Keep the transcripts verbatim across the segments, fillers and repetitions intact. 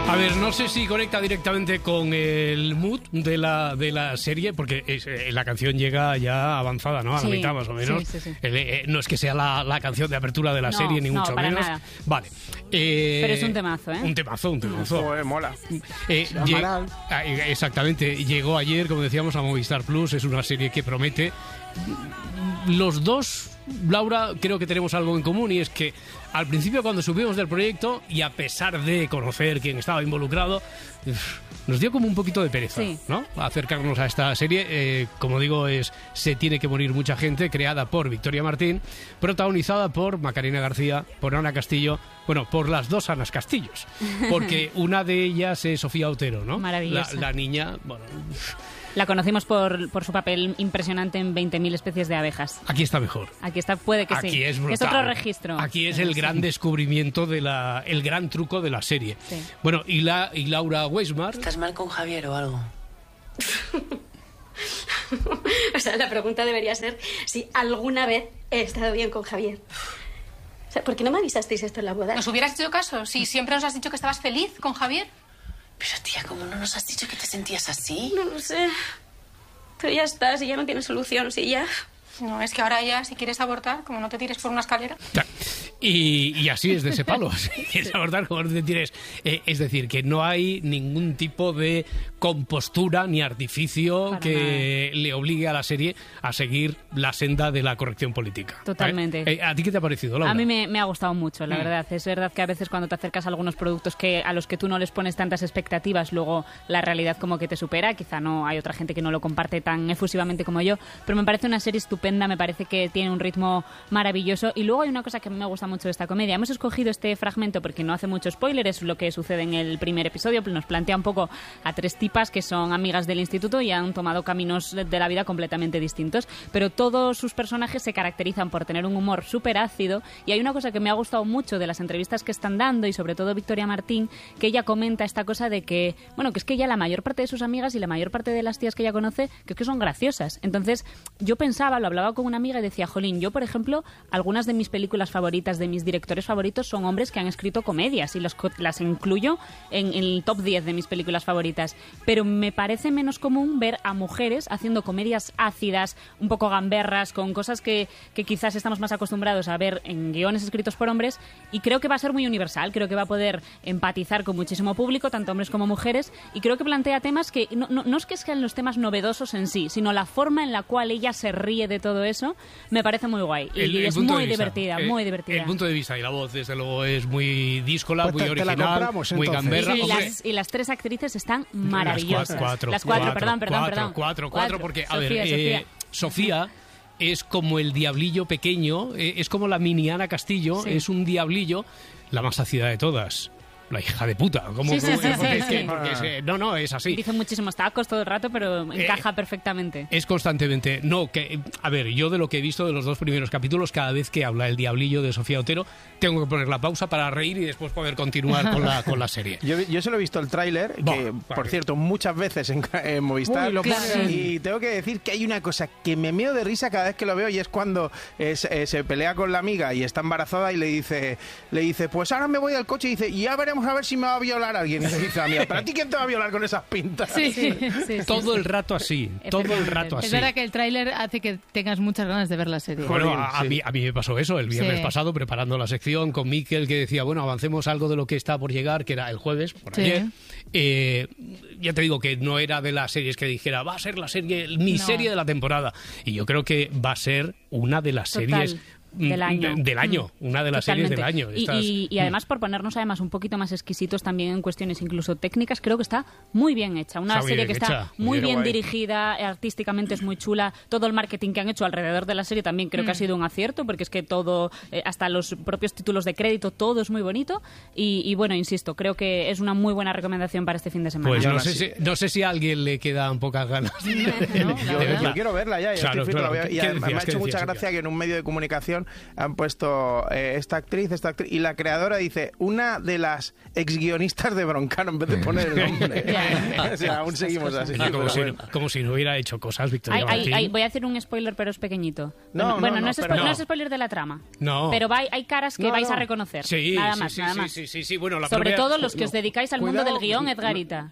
A ver, no sé si conecta directamente con el mood de la, de la serie, porque es, eh, la canción llega ya avanzada, ¿no? A la sí, mitad más o menos. Sí, sí, sí. El, eh, no es que sea la, la canción de apertura de la no, serie, ni no, mucho para menos. Nada. Vale. Eh, Pero es un temazo, ¿eh? Un temazo, un temazo. Joder, mola. Eh, lleg- ah, exactamente. Llegó ayer, como decíamos, a Movistar Plus. Es una serie que promete. Los dos, Laura, creo que tenemos algo en común, y es que al principio, cuando supimos del proyecto, y a pesar de conocer quién estaba involucrado, nos dio como un poquito de pereza, sí. ¿no? Acercarnos a esta serie. Eh, como digo, es Se tiene que morir mucha gente, creada por Victoria Martín, protagonizada por Macarena García, por Ana Castillo, bueno, por las dos Anas Castillos, porque una de ellas es Sofía Otero, ¿no? Maravillosa. La, la niña, bueno... La conocimos por, por su papel impresionante en veinte mil especies de abejas. Aquí está mejor. Aquí está, puede que Aquí sí. es brutal. Es otro registro. Aquí es el gran descubrimiento de la, el gran truco de la serie. Sí. Bueno, y la y Laura Weismar. ¿Estás mal con Javier o algo? O sea, la pregunta debería ser si alguna vez he estado bien con Javier. O sea, ¿por qué no me avisasteis esto en la boda? ¿Nos hubieras hecho caso? Si siempre nos has dicho que estabas feliz con Javier. Pero tía, ¿cómo no nos has dicho que te sentías así? No lo sé. Pero ya está, si ya no tiene solución, si ya... No, es que ahora ya, si quieres abortar, como no te tires por una escalera. Y, y así es de ese palo. Si quieres abordar, como no te tires. Eh, es decir, que no hay ningún tipo de compostura ni artificio Para que nada. le obligue a la serie a seguir la senda de la corrección política. Totalmente. ¿Eh? Eh, ¿A ti qué te ha parecido, Laura? A mí me, me ha gustado mucho, la Mm. verdad. Es verdad que a veces cuando te acercas a algunos productos que a los que tú no les pones tantas expectativas, luego la realidad como que te supera. Quizá no hay otra gente que no lo comparte tan efusivamente como yo, pero me parece una serie estupenda, me parece que tiene un ritmo maravilloso. Y luego hay una cosa que a mí me gusta mucho de esta comedia. Hemos escogido este fragmento porque no hace mucho spoiler, es lo que sucede en el primer episodio. Nos plantea un poco a tres tipas que son amigas del instituto y han tomado caminos de la vida completamente distintos, pero todos sus personajes se caracterizan por tener un humor súper ácido. Y hay una cosa que me ha gustado mucho de las entrevistas que están dando, y sobre todo Victoria Martín, que ella comenta esta cosa de que, bueno, que es que ella, la mayor parte de sus amigas y la mayor parte de las tías que ella conoce, que es que son graciosas. Entonces yo pensaba, lo hablaba con una amiga y decía, jolín, yo por ejemplo, algunas de mis películas favoritas, de mis directores favoritos, son hombres que han escrito comedias y los, las incluyo en, en el top diez de mis películas favoritas, pero me parece menos común ver a mujeres haciendo comedias ácidas, un poco gamberras, con cosas que, que quizás estamos más acostumbrados a ver en guiones escritos por hombres, y creo que va a ser muy universal, creo que va a poder empatizar con muchísimo público, tanto hombres como mujeres, y creo que plantea temas que no, no, no es que sean los temas novedosos en sí, sino la forma en la cual ella se ríe de todo eso, me parece muy guay. Y, El- y el es punto muy de vista. divertida, Eh, muy divertida. El punto de vista y la voz, desde luego, es muy díscola, Pues muy te- te la original, compramos, muy entonces. gamberra. y, Hombre, las, y las tres actrices están maravillosas. Las cuatro, las cuatro, cuatro, perdón, perdón, cuatro, perdón. Cuatro, cuatro, porque, a Sofía, ver, Sofía. eh, Sofía es como el diablillo pequeño, eh, es como la mini Ana Castillo, Sí. es un diablillo, la más ácida de todas. La hija de puta. ¿Cómo, Sí, sí, cómo- sí, porque sí, es que- sí. porque es que- no, no, es así. Dice muchísimos tacos todo el rato, pero encaja perfectamente. Es constantemente. No, que. A ver, yo de lo que he visto de los dos primeros capítulos, cada vez que habla el diablillo de Sofía Otero, tengo que poner la pausa para reír y después poder continuar con la, con la serie. Yo, yo solo he visto el tráiler, Bah, que vale. por cierto, muchas veces en, en Movistar. Uy, lo ponen. Y tengo que decir que hay una cosa que me meo de risa cada vez que lo veo, y es cuando eh, se, eh, se pelea con la amiga y está embarazada y le dice, le dice, pues ahora me voy al coche, y dice, y ya veremos a ver si me va a violar alguien. Y le dice a mí, ¿pero a ti quién te va a violar con esas pintas? Sí, Sí, sí, sí, Todo sí. el rato así. Todo el rato así. Es verdad que el tráiler hace que tengas muchas ganas de ver la serie. Bueno, a, a Sí. mí, a mí me pasó eso el viernes Sí. pasado, preparando la sección con Miquel, que decía, bueno, avancemos algo de lo que está por llegar, que era el jueves, por Sí. ayer. Eh, ya te digo que no era de las series que dijera, va a ser la serie, mi No. serie de la temporada. Y yo creo que va a ser una de las Total. series Del mm, año. de- del año, una de las Totalmente. series del año. Y, Estas- y- y además, por ponernos además un poquito más exquisitos también en cuestiones incluso técnicas, creo que está muy bien hecha. Una Está muy serie bien que está hecha. muy Qué bien guay. dirigida, artísticamente es muy chula. Todo el marketing que han hecho alrededor de la serie también creo que ha sido un acierto, porque es que todo, eh, hasta los propios títulos de crédito, todo es muy bonito. Y, y bueno, insisto, creo que es una muy buena recomendación para este fin de semana. Pues Y no aún sé, así- si, no sé si a alguien le quedan pocas ganas de, No, la de Yo, verdad. verla. yo quiero verla ya, ya Claro, estoy frito, claro. la veo. ¿Qué Y además decías? me ha ¿Qué hecho mucha decías, gracia Silvia? que en un medio de comunicación guión, han puesto eh, esta actriz, esta actriz, y la creadora dice, una de las ex guionistas de Broncano, en vez de poner el nombre. O sea, aún seguimos así. Ah, como, si, como si no hubiera hecho cosas, Victoria Ay, Martín. ay, ay, voy a hacer un spoiler, pero es pequeñito. No, bueno, no, no, no, es, pero spo- no. no es spoiler de la trama. No. Pero va- hay caras que No, vais no. a reconocer. Sí, nada sí, más, sí, nada sí, más. sí, sí, sí, bueno, la Sobre propia- todo los que os no. dedicáis al mundo Cuidado, del guión, no, Edgarita.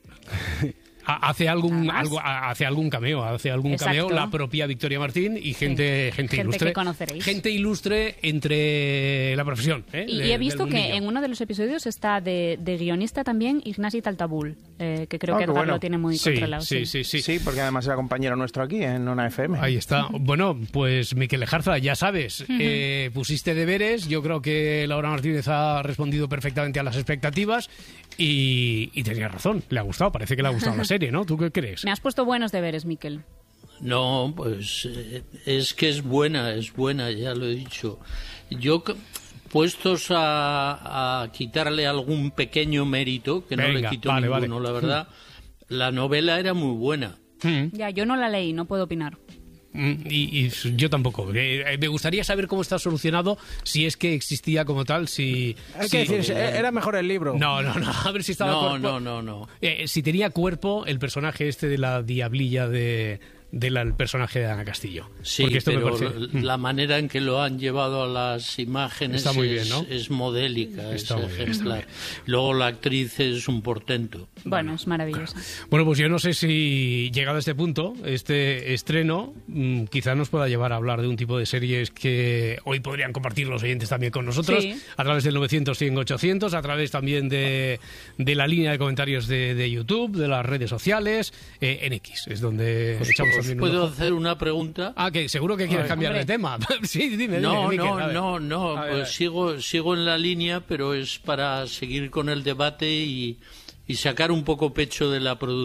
Ha- Hace algún, Nada más. algo, hace algún cameo, hace algún Exacto. cameo la propia Victoria Martín y gente, gente, Gente ilustre. que conoceréis. Gente ilustre entre la profesión. ¿eh? Y, de- y he visto del que mundillo. en uno de los episodios está de, de guionista también Ignasi Taltabul, eh, que creo Ah, que qué Edgar bueno. lo tiene muy Sí, controlado. sí, sí, sí. Sí, porque además era compañero nuestro aquí en una F M. Ahí está. Bueno, pues Miquel Lejarza, ya sabes, eh, pusiste deberes. Yo creo que Laura Martínez ha respondido perfectamente a las expectativas y, y tenía razón. Le ha gustado, parece que le ha gustado la serie, ¿no? ¿Tú qué crees? Me has puesto buenos deberes, Miquel. No, pues eh, es que es buena, es buena, ya lo he dicho. Yo, c- puestos a, a quitarle algún pequeño mérito, que no Venga, le quito vale, ninguno, vale. la verdad, la novela era muy buena. Mm. Ya, yo no la leí, no puedo opinar. Mm, Y, y yo tampoco. Eh, Me gustaría saber cómo está solucionado, si es que existía como tal, si... Hay si- que decir, era mejor el libro. No, no, no, a ver si estaba No, cuerpo. no, no, no. Eh, si tenía cuerpo el personaje este de la diablilla de del el personaje de Ana Castillo. Sí, Porque esto me pero parece- la- la manera en que lo han llevado a las imágenes Está muy es, bien, ¿no? es modélica, Está es muy bien, ejemplar. Luego la actriz es un portento. Bueno, es maravillosa. Bueno, pues yo no sé si llegado a este punto, este estreno, mm, quizá nos pueda llevar a hablar de un tipo de series que hoy podrían compartir los oyentes también con nosotros, Sí. a través del novecientos, cien, ochocientos, a través también de, de la línea de comentarios de, de YouTube, de las redes sociales, eh, en X, es donde Os, echamos os también un puedo ojo. hacer una pregunta. Ah, que seguro que quieres cambiar de tema. Sí, dime, dime. No, Miquel, a no, ver. no, no, A ver, pues a ver. sigo, sigo en la línea, pero es para seguir con el debate y, y sacar un poco pecho de la producción.